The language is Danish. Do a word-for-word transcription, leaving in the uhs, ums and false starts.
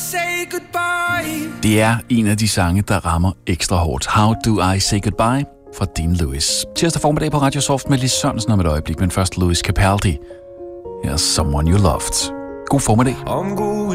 say goodbye. Det er en af de sange, der rammer ekstra hårdt. How Do I Say Goodbye fra Dean Lewis. Tirsdag formiddag på Radio Soft med Lis Sørensen om et øjeblik, men først Louis Capaldi. Here's Someone You Loved. God formiddag. I'm going